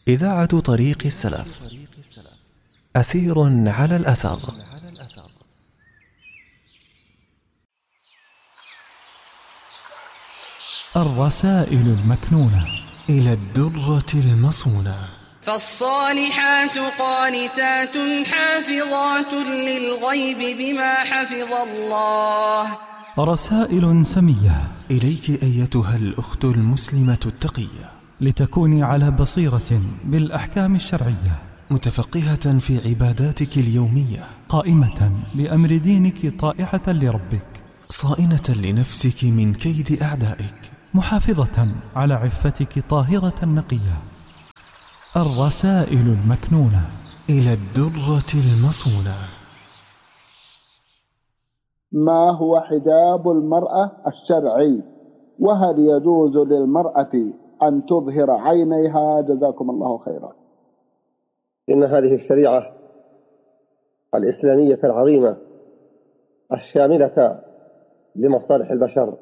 إذاعة طريق السلف، أثير على الأثر. الرسائل المكنونة إلى الدرة المصونة. فالصالحات قانتات حافظات للغيب بما حفظ الله. رسائل سمية إليك أيتها الأخت المسلمة التقية، لتكوني على بصيرة بالأحكام الشرعية، متفقهة في عباداتك اليومية، قائمة بأمر دينك طائعة لربك، صائنة لنفسك من كيد أعدائك، محافظة على عفتك طاهرة نقية. الرسائل المكنونة إلى الدرة المصونة. ما هو حجاب المرأة الشرعي؟ وهل يجوز للمرأة أن تظهر عينيها؟ جزاكم الله خيرا. إن هذه الشريعة الإسلامية العظيمة الشاملة لمصالح البشر،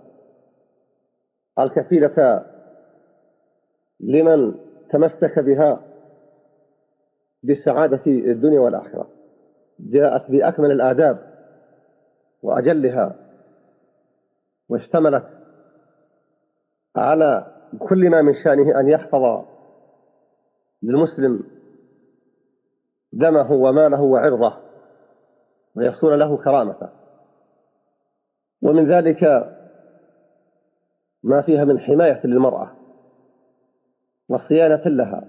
الكفيلة لمن تمسك بها بسعادة الدنيا والآخرة، جاءت بأكمل الآداب وأجلها، واشتملت على كل ما من شأنه أن يحفظ للمسلم دمه وماله وعرضه، ويصون له كرامته. ومن ذلك ما فيها من حماية للمرأة وصيانة لها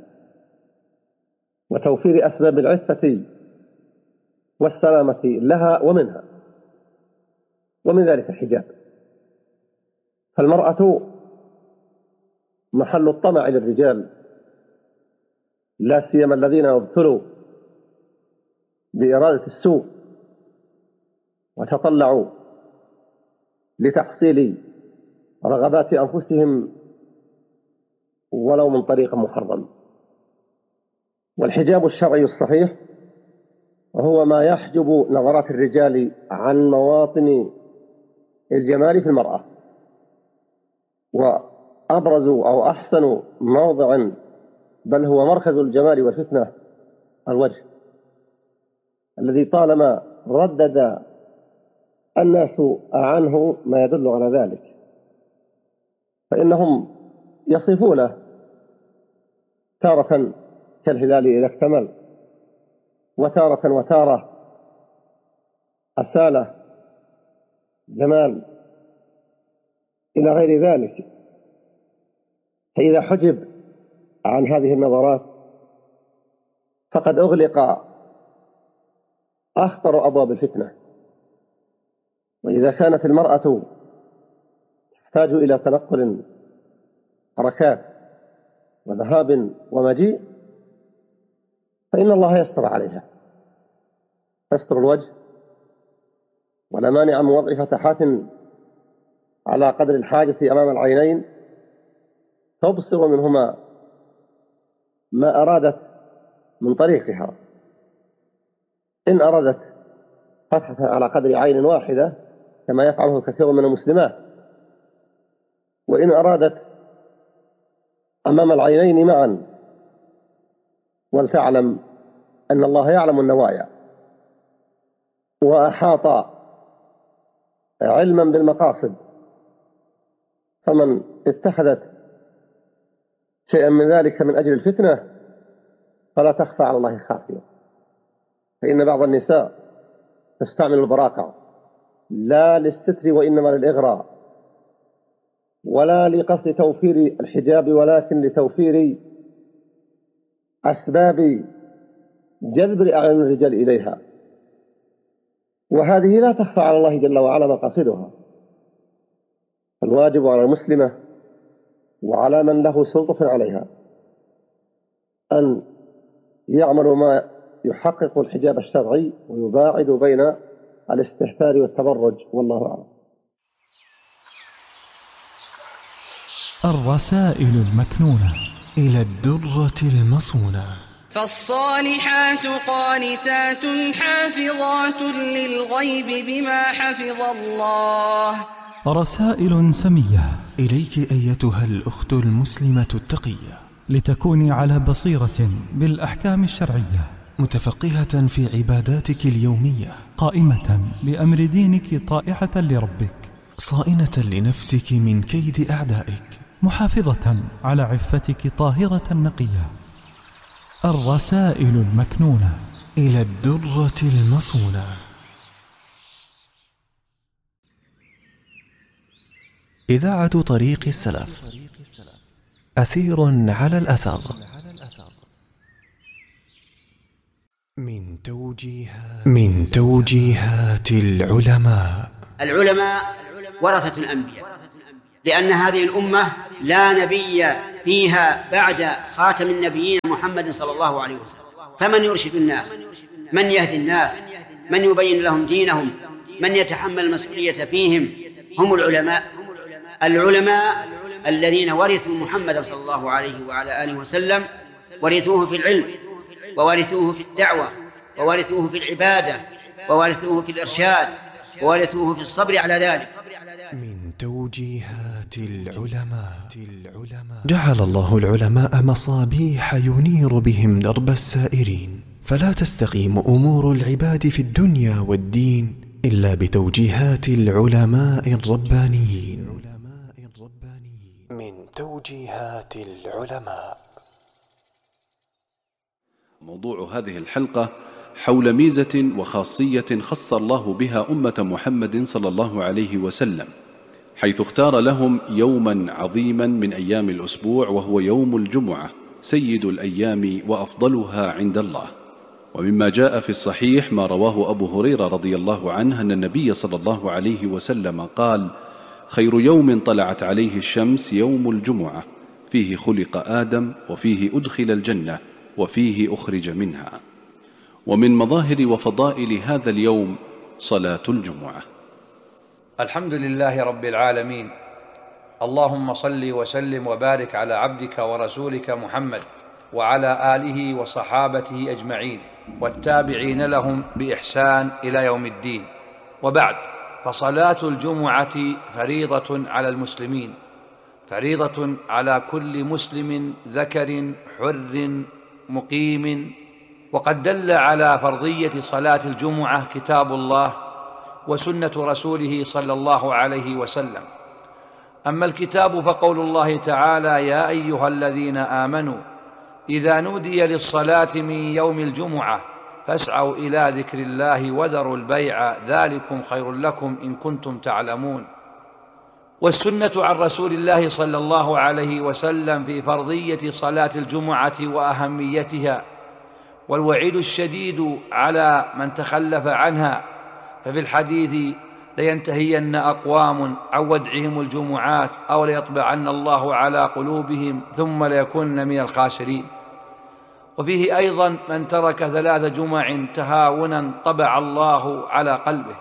وتوفير أسباب العفة والسلامة لها ومنها، ومن ذلك الحجاب. فالمرأة محل الطمع للرجال، لا سيما الذين ابتلوا بإرادة السوء وتطلعوا لتحصيل رغبات أنفسهم ولو من طريق محرم. والحجاب الشرعي الصحيح وهو ما يحجب نظرات الرجال عن مواطن الجمال في المرأة، وأبرز أو أحسن موضع بل هو مركز الجمال والفتنة الوجه، الذي طالما ردد الناس عنه ما يدل على ذلك، فإنهم يصفونه تارة كالهلال إذا اكتمل، وتارة أسالة جمال إلى غير ذلك. فإذا حجب عن هذه النظرات فقد أغلق أخطر أبواب الفتنة. وإذا كانت المرأة تحتاج إلى تنقل حركات وذهاب ومجيء فإن الله يستر عليها، تستر الوجه، ولا مانع من وضع فتحات على قدر الحاجة أمام العينين تبصر منهما ما أرادت من طريقها. إن أرادت فتحة على قدر عين واحدة كما يفعله كثير من المسلمات، وإن أرادت أمام العينين معا، ولتعلم أن الله يعلم النوايا وأحاط علما بالمقاصد، فمن اتخذت شيئا من ذلك من أجل الفتنة فلا تخفى على الله خافية. فإن بعض النساء تستعمل البراقع لا للستر وإنما للإغراء، ولا لقصد توفير الحجاب ولكن لتوفير أسباب جذب أعين الرجال إليها، وهذه لا تخفى على الله جل وعلا مقاصدها. الواجب على المسلمة وعلى من له سلطة عليها أن يعملوا ما يحقق الحجاب الشرعي ويباعد بين الاستهتار والتبرج، والله أعلم. الرسائل المكنونة إلى الدرة المصونة. فالصالحات قانتات حافظات للغيب بما حفظ الله. رسائل سمية إليك أيتها الأخت المسلمة التقية، لتكوني على بصيرة بالأحكام الشرعية، متفقهة في عباداتك اليومية، قائمة بأمر دينك طائعة لربك، صائنة لنفسك من كيد أعدائك، محافظة على عفتك طاهرة نقية. الرسائل المكنونة إلى الدرة المصونة. إذاعة طريق السلف، أثير على الأثر. من توجيهات العلماء. العلماء ورثة الأنبياء، لأن هذه الأمة لا نبي فيها بعد خاتم النبيين محمد صلى الله عليه وسلم، فمن يرشد الناس، من يهدي الناس، من يبين لهم دينهم، من يتحمل المسؤولية فيهم، هم العلماء. العلماء الذين ورثوا محمد صلى الله عليه وعلى آله وسلم، ورثوه في العلم، وورثوه في الدعوة، وورثوه في العبادة، وورثوه في الإرشاد، وورثوه في الصبر على ذلك. من توجيهات العلماء. جعل الله العلماء مصابيح ينير بهم درب السائرين، فلا تستقيم أمور العباد في الدنيا والدين إلا بتوجيهات العلماء الربانيين. من توجيهات العلماء. موضوع هذه الحلقة حول ميزة وخاصية خص الله بها أمة محمد صلى الله عليه وسلم، حيث اختار لهم يوما عظيما من أيام الأسبوع، وهو يوم الجمعة، سيد الأيام وأفضلها عند الله. ومما جاء في الصحيح ما رواه أبو هريرة رضي الله عنه أن النبي صلى الله عليه وسلم قال: خير يوم طلعت عليه الشمس يوم الجمعة، فيه خلق آدم، وفيه أدخل الجنة، وفيه أخرج منها. ومن مظاهر وفضائل هذا اليوم صلاة الجمعة. الحمد لله رب العالمين، اللهم صل وسلم وبارك على عبدك ورسولك محمد وعلى آله وصحابته أجمعين والتابعين لهم بإحسان إلى يوم الدين. وبعد، فصلاة الجمعة فريضة على المسلمين، فريضة على كل مسلم ذكر حر مقيم. وقد دل على فرضية صلاة الجمعة كتاب الله وسنة رسوله صلى الله عليه وسلم. أما الكتاب فقول الله تعالى: يا أيها الذين آمنوا إذا نودي للصلاة من يوم الجمعة فاسعوا إلى ذكر الله وذروا البيع ذلكم خير لكم إن كنتم تعلمون. والسنة عن رسول الله صلى الله عليه وسلم في فرضية صلاة الجمعة وأهميتها، والوعيد الشديد على من تخلف عنها. ففي الحديث: لينتهين أقوام عن ودعهم الجمعات أو ليطبعن الله على قلوبهم ثم ليكن من الخاسرين. وفيه أيضا: من ترك 3 جمع تهاونا طبع الله على قلبه.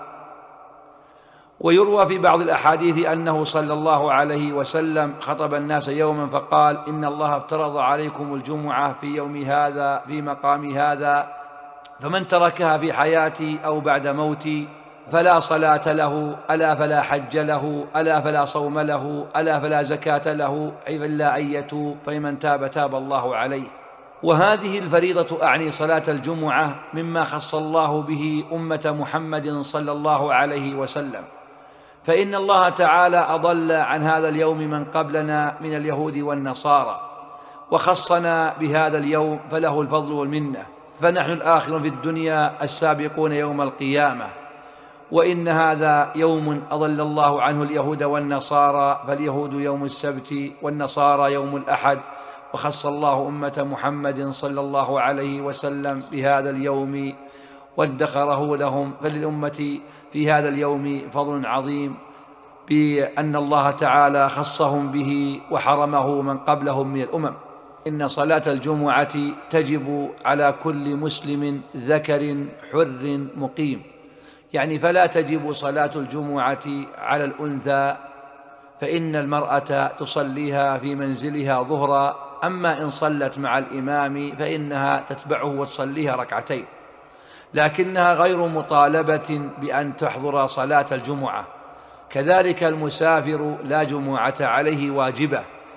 ويروى في بعض الأحاديث أنه صلى الله عليه وسلم خطب الناس يوما فقال: إن الله افترض عليكم الجمعة في يوم هذا في مقام هذا، فمن تركها في حياتي أو بعد موتي فلا صلاة له، ألا فلا حج له، ألا فلا صوم له، ألا فلا زكاة له، إلا أن يتوب، فمن تاب تاب الله عليه. وهذه الفريضة أعني صلاة الجمعة مما خص الله به أمة محمد صلى الله عليه وسلم، فإن الله تعالى أضل عن هذا اليوم من قبلنا من اليهود والنصارى، وخصنا بهذا اليوم فله الفضل والمنة، فنحن الآخرون في الدنيا السابقون يوم القيامة. وإن هذا يوم أضل الله عنه اليهود والنصارى، فاليهود يوم السبت والنصارى يوم الأحد، وخص الله أمة محمد صلى الله عليه وسلم بهذا اليوم وادخره لهم. فللأمة في هذا اليوم فضل عظيم بأن الله تعالى خصهم به وحرمه من قبلهم من الأمم. إن صلاة الجمعة تجب على كل مسلم ذكر حر مقيم، يعني فلا تجب صلاة الجمعة على الأنثى، فإن المرأة تصليها في منزلها ظهرا، أما إن صلت مع الإمام فإنها تتبعه وتصليها ركعتين، لكنها غير مطالبة بأن تحضر صلاة الجمعة. كذلك المسافر لا جمعة عليه واجبة،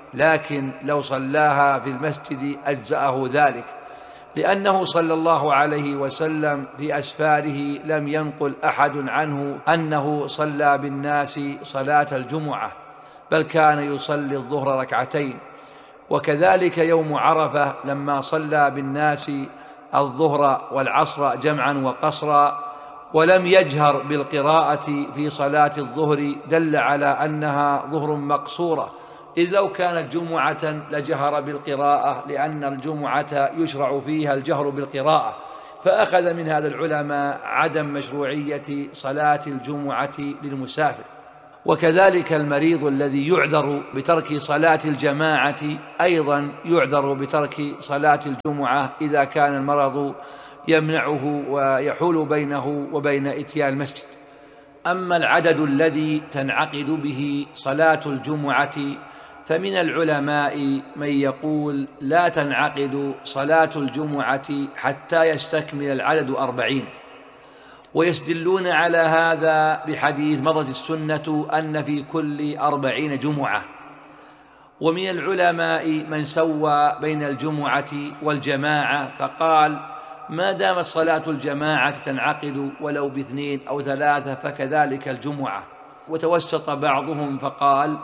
لكن لو صلاها في المسجد أجزأه ذلك، لأنه صلى الله عليه وسلم في أسفاره لم ينقل أحد عنه أنه صلى بالناس صلاة الجمعة، بل كان يصلي الظهر ركعتين. وكذلك يوم عرفة لما صلى بالناس الظهر والعصر جمعا وقصرا ولم يجهر بالقراءة في صلاة الظهر، دل على أنها ظهر مقصورة، إذ لو كانت جمعة لجهر بالقراءة، لأن الجمعة يشرع فيها الجهر بالقراءة. فأخذ من هذا العلماء عدم مشروعية صلاة الجمعة للمسافر. وكذلك المريض الذي يعذر بترك صلاة الجماعة أيضا يعذر بترك صلاة الجمعة إذا كان المرض يمنعه ويحول بينه وبين إتيان المسجد. أما العدد الذي تنعقد به صلاة الجمعة فمن العلماء من يقول لا تنعقد صلاة الجمعة حتى يستكمل العدد 40، ويستدلون على هذا بحديث مضت السنة أن في كل 40 جمعة. ومن العلماء من سوى بين الجمعة والجماعة فقال ما دامت صلاة الجماعة تنعقد ولو ب2 أو 3 فكذلك الجمعة. وتوسط بعضهم فقال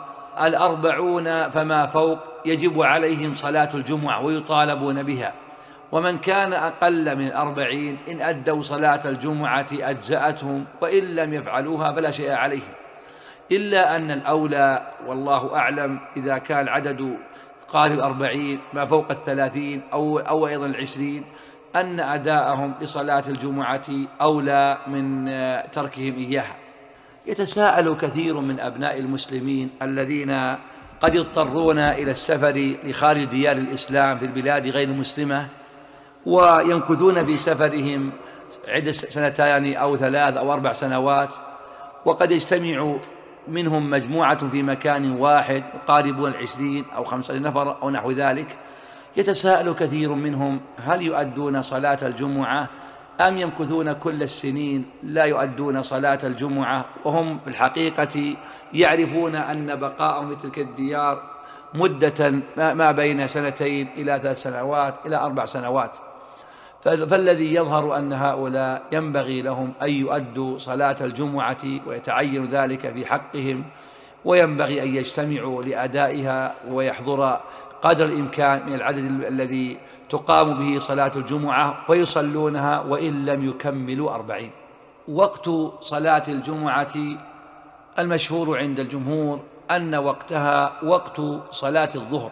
40 فما فوق يجب عليهم صلاة الجمعة ويطالبون بها، ومن كان أقل من 40 إن أدوا صلاة الجمعة أجزأتهم، وإن لم يفعلوها فلا شيء عليهم، إلا أن الأولى والله أعلم إذا كان العدد قارب 40 ما فوق 30 أو أيضا 20 أن أداءهم لصلاة الجمعة أولى من تركهم إياها. يتساءل كثير من أبناء المسلمين الذين قد يضطرون إلى السفر لخارج ديار الإسلام في البلاد غير المسلمة، ويمكثون في سفرهم عدة 2 أو 3 أو 4 سنوات، وقد يجتمع منهم مجموعة في مكان واحد يقاربون 20 أو 5 نفر أو نحو ذلك. يتساءل كثير منهم هل يؤدون صلاة الجمعة أم يمكثون كل السنين لا يؤدون صلاة الجمعة، وهم في الحقيقة يعرفون أن بقاءهم في تلك الديار مدة ما بين 2 إلى 3 سنوات إلى 4 سنوات. فالذي يظهر أن هؤلاء ينبغي لهم أن يؤدوا صلاة الجمعة ويتعين ذلك في حقهم، وينبغي أن يجتمعوا لأدائها ويحضر قدر الإمكان من العدد الذي تقام به صلاة الجمعة ويصلونها وإن لم يكملوا 40. وقت صلاة الجمعة المشهور عند الجمهور أن وقتها وقت صلاة الظهر،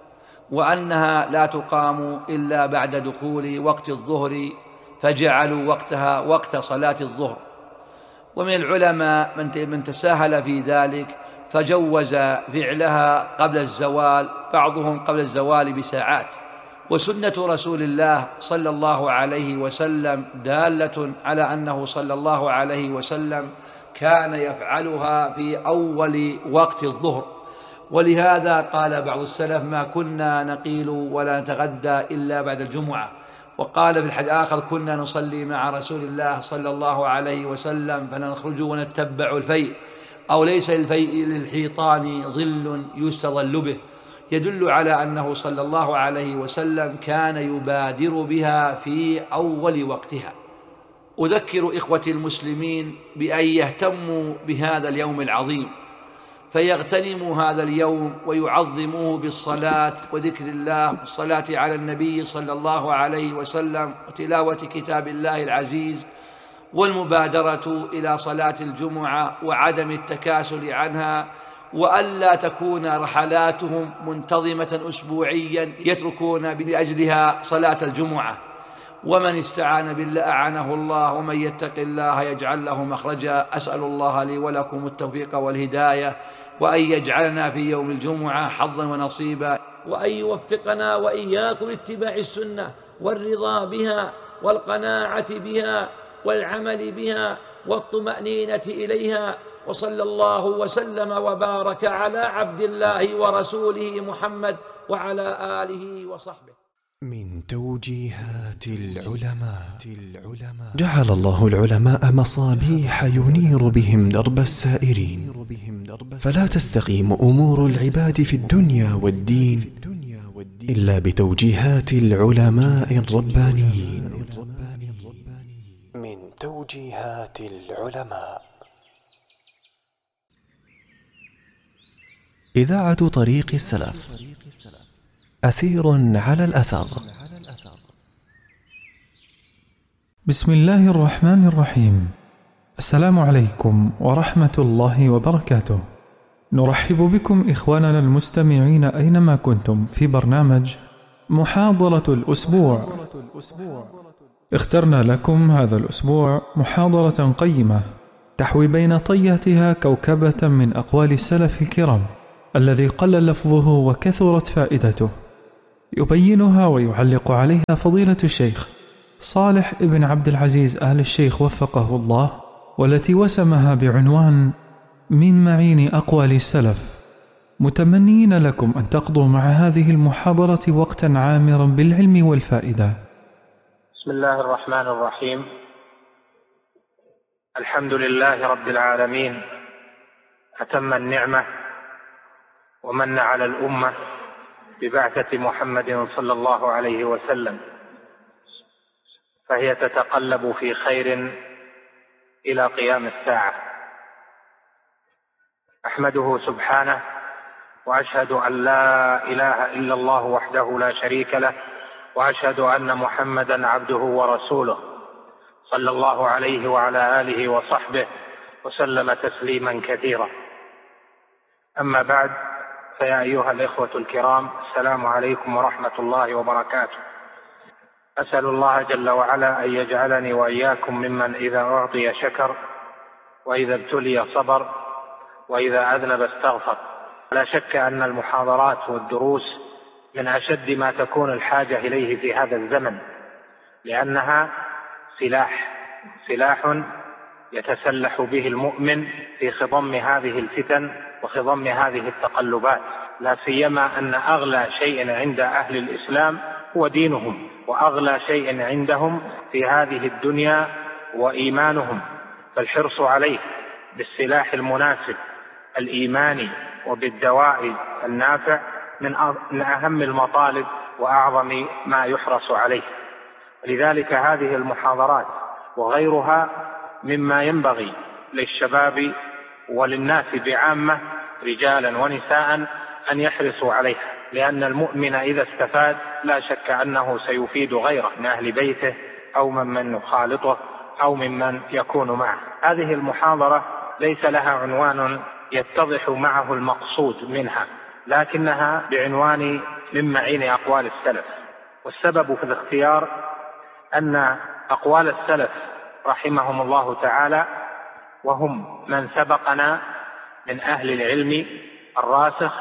وأنها لا تقام إلا بعد دخول وقت الظهر، فجعلوا وقتها وقت صلاة الظهر. ومن العلماء من تساهل في ذلك فجوز فعلها قبل الزوال، بعضهم قبل الزوال بساعات. وسنة رسول الله صلى الله عليه وسلم دالة على أنه صلى الله عليه وسلم كان يفعلها في أول وقت الظهر، ولهذا قال بعض السلف ما كنا نقيل ولا نتغدى إلا بعد الجمعة. وقال في الحديث آخر كنا نصلي مع رسول الله صلى الله عليه وسلم فنخرج ونتبع الفيء، أو ليس للفيء للحيطان ظل يستظل به، يدل على أنه صلى الله عليه وسلم كان يبادر بها في أول وقتها. أذكر إخوتي المسلمين بأن يهتموا بهذا اليوم العظيم، فيغتنموا هذا اليوم ويعظموه بالصلاة وذكر الله والصلاة على النبي صلى الله عليه وسلم وتلاوة كتاب الله العزيز، والمبادرة إلى صلاة الجمعة وعدم التكاسل عنها، وألا تكون رحلاتهم منتظمة أسبوعيا يتركون لأجلها صلاة الجمعة. ومن استعان بالله أعانه الله، ومن يتق الله يجعل له مخرجا. أسأل الله لي ولكم التوفيق والهداية، وأن يجعلنا في يوم الجمعة حظا ونصيبا، وأن يوفقنا وإياكم لاتباع السنة والرضا بها والقناعة بها والعمل بها والطمأنينة إليها. وصلى الله وسلم وبارك على عبد الله ورسوله محمد وعلى آله وصحبه. من توجيهات العلماء جعل الله العلماء مصابيح ينير بهم درب السائرين فلا تستقيم أمور العباد في الدنيا والدين إلا بتوجيهات العلماء الربانيين. من توجيهات العلماء. إذاعة طريق السلف، أثير على الأثر. بسم الله الرحمن الرحيم. السلام عليكم ورحمة الله وبركاته. نرحب بكم إخواننا المستمعين أينما كنتم في برنامج محاضرة الأسبوع. اخترنا لكم هذا الأسبوع محاضرة قيمة تحوي بين طياتها كوكبة من أقوال السلف الكرام الذي قل لفظه وكثرت فائدته، يبينها ويعلق عليها فضيلة الشيخ صالح ابن عبد العزيز آل الشيخ وفقه الله، والتي وسمها بعنوان من معين أقوال السلف، متمنين لكم أن تقضوا مع هذه المحاضرة وقتا عامرا بالعلم والفائدة. بسم الله الرحمن الرحيم. الحمد لله رب العالمين، أتم النعمة ومن على الأمة ببعثة محمد صلى الله عليه وسلم، فهي تتقلب في خير إلى قيام الساعة. أحمده سبحانه وأشهد أن لا إله إلا الله وحده لا شريك له، وأشهد أن محمدا عبده ورسوله صلى الله عليه وعلى آله وصحبه وسلم تسليما كثيرا. أما بعد، فيا أيها الإخوة الكرام، السلام عليكم ورحمة الله وبركاته. أسأل الله جل وعلا أن يجعلني وإياكم ممن إذا أعطي شكر، وإذا ابتلي صبر، وإذا أذنب استغفر. لا شك أن المحاضرات والدروس من أشد ما تكون الحاجة إليه في هذا الزمن، لأنها سلاح يتسلح به المؤمن في خضم هذه الفتن وخضم هذه التقلبات، لا سيما أن أغلى شيء عند أهل الإسلام هو دينهم، وأغلى شيء عندهم في هذه الدنيا وإيمانهم، فالحرص عليه بالسلاح المناسب الإيماني وبالدواء النافع من أهم المطالب وأعظم ما يحرص عليه. لذلك هذه المحاضرات وغيرها مما ينبغي للشباب وللناس بعامة رجالا ونساء أن يحرصوا عليها، لأن المؤمن إذا استفاد لا شك أنه سيفيد غيره من أهل بيته أو ممن يخالطه أو ممن يكون معه. هذه المحاضرة ليس لها عنوان يتضح معه المقصود منها، لكنها بعنوان من معين أقوال السلف. والسبب في الاختيار أن أقوال السلف رحمهم الله تعالى، وهم من سبقنا من أهل العلم الراسخ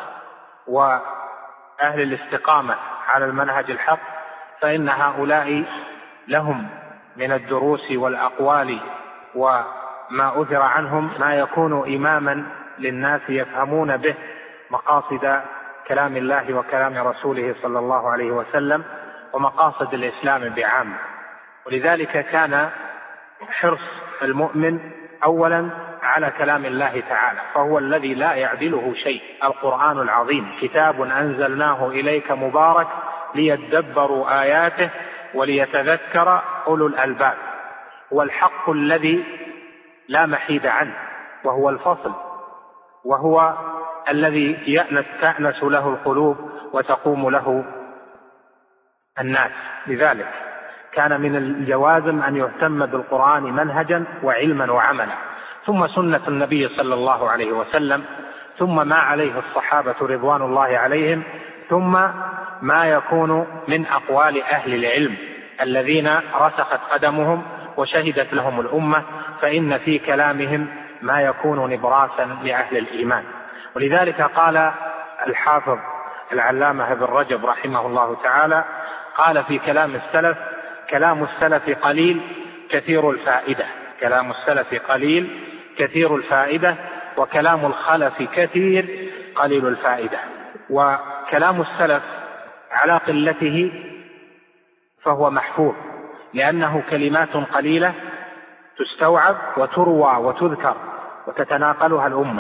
وأهل الاستقامة على المنهج الحق، فإن هؤلاء لهم من الدروس والأقوال وما أثر عنهم ما يكون إماما للناس يفهمون به مقاصد كلام الله وكلام رسوله صلى الله عليه وسلم ومقاصد الإسلام بعامة. ولذلك كان حرص المؤمن أولا على كلام الله تعالى، فهو الذي لا يعدله شيء. القرآن العظيم كتاب أنزلناه إليك مبارك ليدبروا آياته وليتذكر أولو الألباب، هو الحق الذي لا محيد عنه، وهو الفصل، وهو الذي تأنس له القلوب وتقوم له الناس. لذلك كان من الجوازم أن يهتم بالقرآن منهجا وعلما وعملا، ثم سنة النبي صلى الله عليه وسلم، ثم ما عليه الصحابة رضوان الله عليهم، ثم ما يكون من أقوال أهل العلم الذين رسخت قدمهم وشهدت لهم الأمة، فإن في كلامهم ما يكون نبراسا لأهل الإيمان. ولذلك قال الحافظ العلامة ابن رجب رحمه الله تعالى، قال في كلام السلف: كلام السلف قليل كثير الفائدة. كلام السلف قليل كثير الفائدة، وكلام الخلف كثير قليل الفائدة. وكلام السلف على قلته فهو محفوظ، لأنه كلمات قليلة تستوعب وتروى وتذكر وتتناقلها الأمة،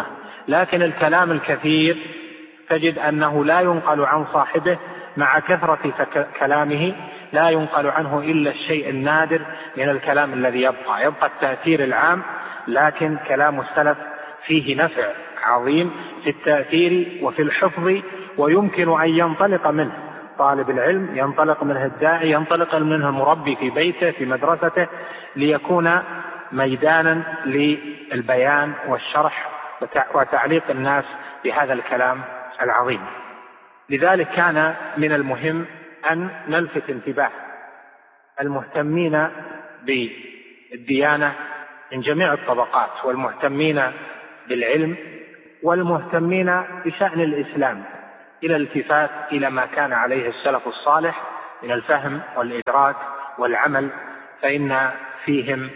لكن الكلام الكثير تجد أنه لا ينقل عن صاحبه، مع كثرة كلامه لا ينقل عنه إلا الشيء النادر من الكلام الذي يبقى التأثير العام. لكن كلام السلف فيه نفع عظيم في التأثير وفي الحفظ، ويمكن أن ينطلق منه طالب العلم، ينطلق منه الداعي، ينطلق منه المربي في بيته في مدرسته، ليكون ميدانا للبيان والشرح وتعليق الناس بهذا الكلام العظيم. لذلك كان من المهم أن نلفت انتباه المهتمين بالديانة من جميع الطبقات، والمهتمين بالعلم، والمهتمين بشأن الإسلام، إلى الالتفات إلى ما كان عليه السلف الصالح من الفهم والإدراك والعمل، فإن فيهم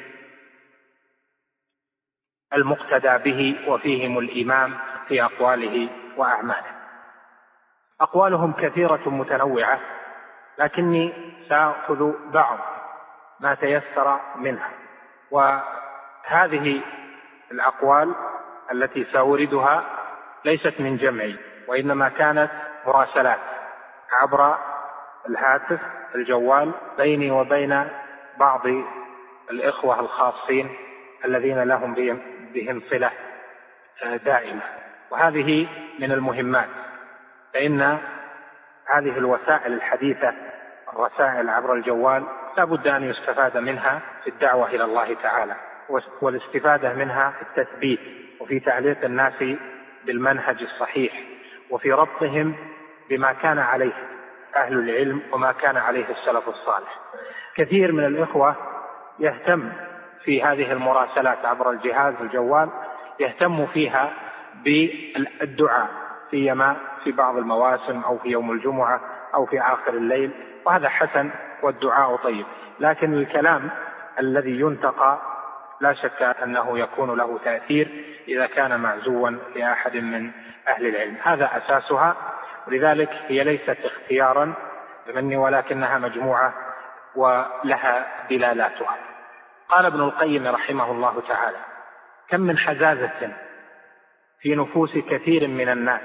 المقتدى به وفيهم الإمام في أقواله وأعماله. أقوالهم كثيرة متنوعة، لكني سأخذ بعض ما تيسر منها. وهذه الأقوال التي سأوردها ليست من جمعي، وإنما كانت مراسلات عبر الهاتف الجوال بيني وبين بعض الإخوة الخاصين الذين لهم بهم صلة دائمة. وهذه من المهمات، فإن هذه الوسائل الحديثة، الرسائل عبر الجوال، لا بد أن يستفاد منها في الدعوة إلى الله تعالى، والاستفادة منها في التثبيت وفي تعليق الناس بالمنهج الصحيح، وفي ربطهم بما كان عليه أهل العلم وما كان عليه السلف الصالح. كثير من الإخوة يهتم في هذه المراسلات عبر الجهاز الجوال، يهتم فيها بالدعاء، سيما في بعض المواسم أو في يوم الجمعة أو في آخر الليل، وهذا حسن والدعاء طيب. لكن الكلام الذي ينتقى لا شك أنه يكون له تأثير إذا كان معزوا لأحد من أهل العلم، هذا أساسها. ولذلك هي ليست اختيارا مني، ولكنها مجموعة ولها دلالاتها. قال ابن القيم رحمه الله تعالى: كم من حزازة في نفوس كثير من الناس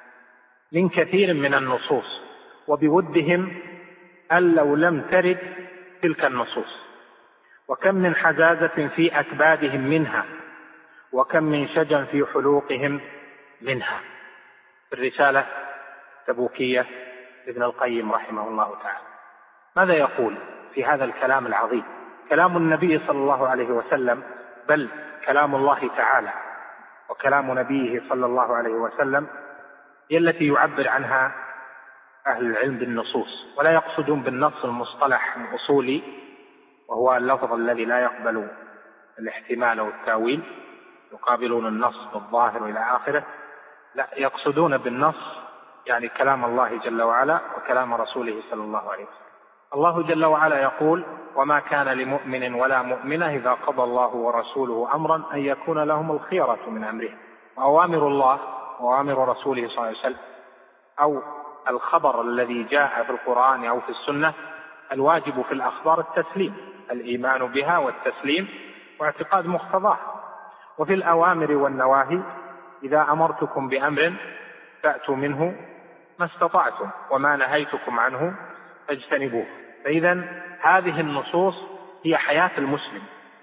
من كثير من النصوص، وبودهم أن لو لم ترد تلك النصوص، وكم من حزازة في أكبادهم منها، وكم من شجن في حلوقهم منها. الرسالة التبوكية لابن القيم رحمه الله تعالى. ماذا يقول في هذا الكلام العظيم؟ كلام النبي صلى الله عليه وسلم، بل كلام الله تعالى وكلام نبيه صلى الله عليه وسلم، هي التي يعبر عنها أهل العلم بالنصوص، ولا يقصدون بالنص المصطلح الأصولي وهو اللفظ الذي لا يقبل الاحتمال والتاويل، يقابلون النص بالظاهر إلى آخره. لا، يقصدون بالنص يعني كلام الله جل وعلا وكلام رسوله صلى الله عليه وسلم. الله جل وعلا يقول: وما كان لمؤمن ولا مؤمنة إذا قضى الله ورسوله أمرا أن يكون لهم الخيرة من أمرهم. وأوامر الله وأوامر رسوله صلى الله عليه وسلم أو الخبر الذي جاء في القرآن أو في السنة، الواجب في الأخبار التسليم، الإيمان بها والتسليم واعتقاد مقتضاها. وفي الأوامر والنواهي: إذا أمرتكم بأمر فأتوا منه ما استطعتم وما نهيتكم عنه فاجتنبوه. فإذا هذه النصوص هي حياة المسلم،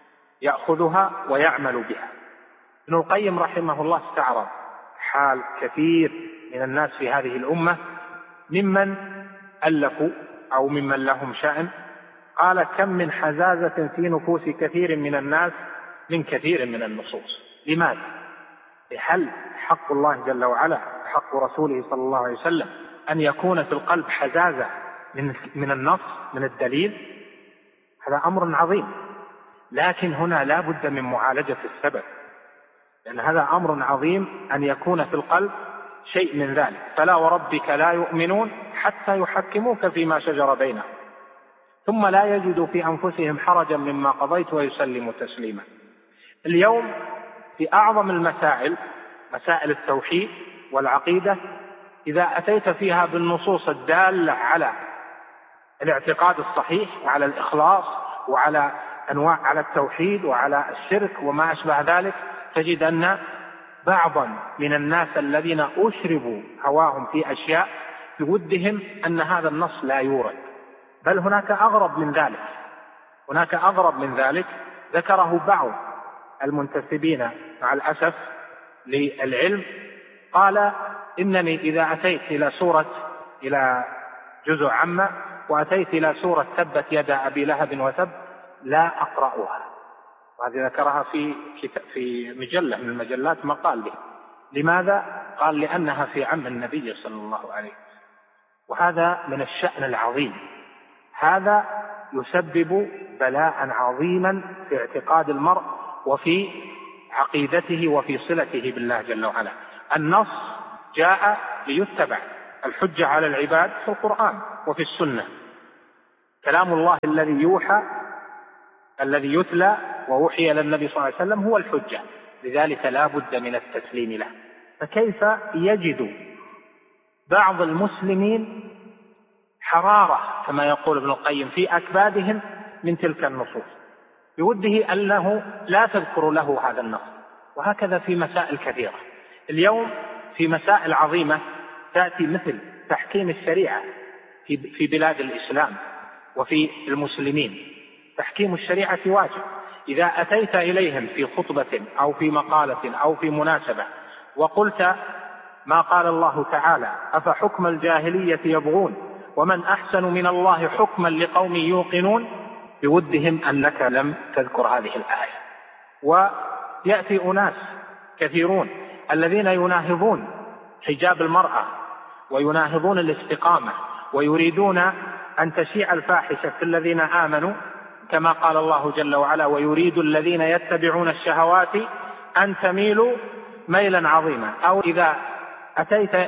يأخذها ويعمل بها. ابن القيم رحمه الله استعرض حال كثير من الناس في هذه الأمة ممن ألفوا أو ممن لهم شأن. قال: كم من حزازة في نفوس كثير من الناس من كثير من النصوص. لماذا؟ هل حق الله جل وعلا حق رسوله صلى الله عليه وسلم أن يكون في القلب حزازة من النص من الدليل؟ هذا أمر عظيم، لكن هنا لا بد من معالجة السبب، لأن هذا أمر عظيم أن يكون في القلب شيء من ذلك. فلا وربك لا يؤمنون حتى يحكموك فيما شجر بينهم ثم لا يجدوا في أنفسهم حرجا مما قضيت ويسلموا تسليما. اليوم في أعظم المسائل، مسائل التوحيد والعقيدة، إذا أتيت فيها بالنصوص الدالة على الاعتقاد الصحيح وعلى الإخلاص وعلى أنواع على التوحيد وعلى الشرك وما أشبه ذلك، تجد أن بعضا من الناس الذين أشربوا هواهم في أشياء بودهم أن هذا النص لا يورد، بل هناك أغرب من ذلك ذكره بعض المنتسبين مع الأسف للعلم، قال إنني إذا أتيت إلى جزء عامة وأتيت إلى سورة تبت يدا أبي لهب وتب لا أقرأها، وهذه ذكرها في مجلة من المجلات مقال به. لماذا؟ قال لأنها في عم النبي صلى الله عليه وسلم، وهذا من الشأن العظيم، هذا يسبب بلاء عظيما في اعتقاد المرء وفي عقيدته وفي صلته بالله جل وعلا. النص جاء ليتبع، الحجة على العباد في القرآن وفي السنة، كلام الله الذي يوحى الذي يتلى ووحي للنبي صلى الله عليه وسلم هو الحجة، لذلك لا بد من التسليم له. فكيف يجد بعض المسلمين حرارة كما يقول ابن القيم في أكبادهم من تلك النصوص، بوده أنه لا تذكر له هذا النص. وهكذا في مسائل كثيرة اليوم، في مسائل عظيمة تأتي مثل تحكيم الشريعة في بلاد الإسلام وفي المسلمين. تحكيم الشريعة واجب، إذا أتيت إليهم في خطبة أو في مقالة أو في مناسبة وقلت ما قال الله تعالى أفحكم الجاهلية يبغون ومن أحسن من الله حكما لقوم يوقنون، بودهم أنك لم تذكر هذه الآية. ويأتي أناس كثيرون الذين يناهضون حجاب المرأة ويناهضون الاستقامة ويريدون أن تشيع الفاحشة في الذين آمنوا، كما قال الله جل وعلا ويريد الذين يتبعون الشهوات أن تميلوا ميلا عظيما. أو إذا أتيت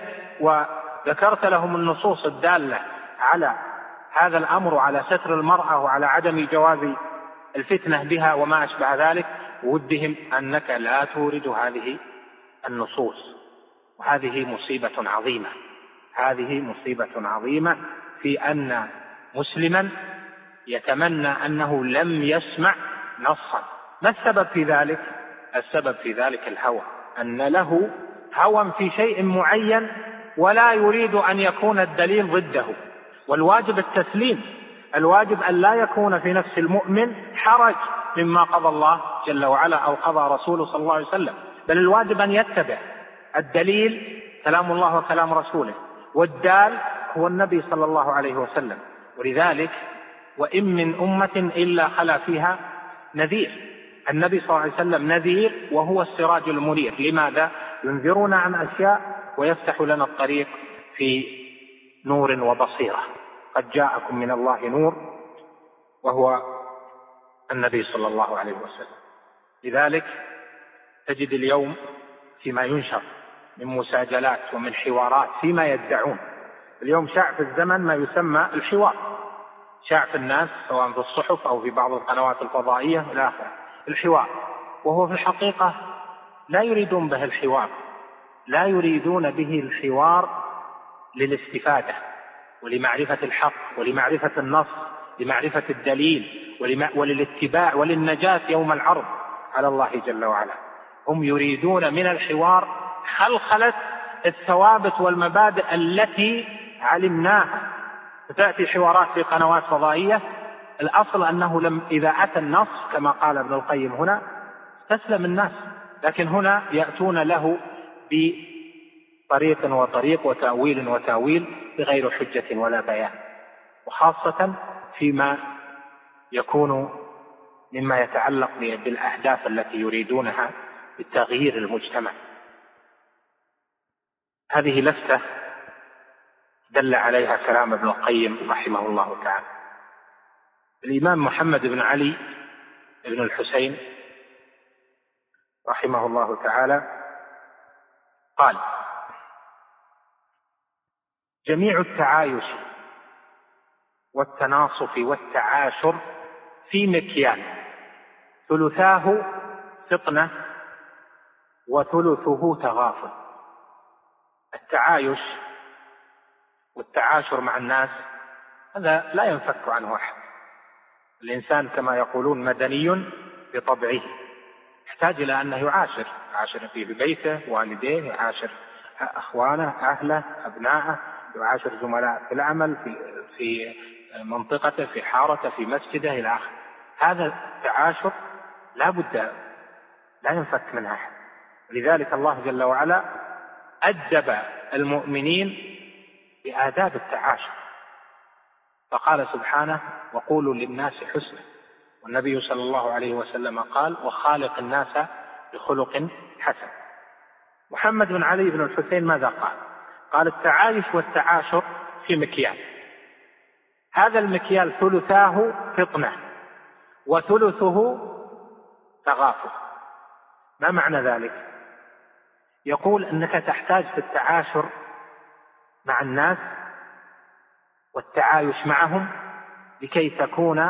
وذكرت لهم النصوص الدالة على هذا الأمر، على ستر المرأة وعلى عدم جواز الفتنة بها وما أشبه ذلك، ودهم أنك لا تورد هذه النصوص. وهذه مصيبة عظيمة، هذه مصيبة عظيمة في أن مسلما يتمنى أنه لم يسمع نصا. ما السبب في ذلك؟ السبب في ذلك الهوى، أن له هوى في شيء معين ولا يريد أن يكون الدليل ضده. والواجب التسليم، الواجب أن لا يكون في نفس المؤمن حرج مما قضى الله جل وعلا أو قضى رسوله صلى الله عليه وسلم، بل الواجب أن يتبع الدليل كلام الله وكلام رسوله، والدال هو النبي صلى الله عليه وسلم. ولذلك وإن من أمة إلا خلا فيها نذير، النبي صلى الله عليه وسلم نذير وهو السراج المنير. لماذا؟ ينذرنا عن أشياء ويفتح لنا الطريق في نور وبصيرة. قد جاءكم من الله نور وهو النبي صلى الله عليه وسلم. لذلك تجد اليوم فيما ينشر من مساجلات ومن حوارات فيما يدعون، اليوم شاع في الزمن ما يسمى الحوار، شاع في الناس سواء في الصحف أو في بعض القنوات الفضائية إلى آخره، الحوار، وهو في الحقيقة لا يريدون به الحوار، لا يريدون به الحوار للاستفادة ولمعرفة الحق ولمعرفة النص، لمعرفة الدليل وللاتباع وللنجاة يوم العرض على الله جل وعلا. هم يريدون من الحوار خلخلة الثوابت والمبادئ التي علمناها. فتأتي حوارات في قنوات فضائية، الأصل أنه إذا أتى النص كما قال ابن القيم هنا تسلم الناس، لكن هنا يأتون له بطريق وطريق وتأويل وتأويل بغير حجة ولا بيان، وخاصة فيما يكون مما يتعلق بالأهداف التي يريدونها بتغيير المجتمع. هذه لفتة دل عليها كلام ابن القيم رحمه الله تعالى. الإمام محمد بن علي بن الحسين رحمه الله تعالى قال: جميع التعايش والتناصف والتعاشر في مكيال، ثلثاه فطنة وثلثه تغافل. التعايش والتعاشر مع الناس هذا لا ينفك عنه أحد. الإنسان كما يقولون مدني بطبعه، يحتاج إلى أنه يعاشر في بيته، والديه، يعاشر أخوانه، أهله، أبنائه، يعاشر زملاء في العمل، في منطقته، في حارته، في مسجده إلى آخره. هذا التعاشر لا بد، لا ينفك منها أحد. لذلك الله جل وعلا أدب المؤمنين بآداب التعاشر، فقال سبحانه: وقولوا للناس حسنا. والنبي صلى الله عليه وسلم قال: وخالق الناس بخلق حسن. محمد بن علي بن الحسين ماذا قال؟ قال: التعايش والتعاشر في مكيال، هذا المكيال ثلثاه فطنة وثلثه تغافل. ما معنى ذلك؟ يقول أنك تحتاج في التعاشر مع الناس والتعايش معهم لكي تكون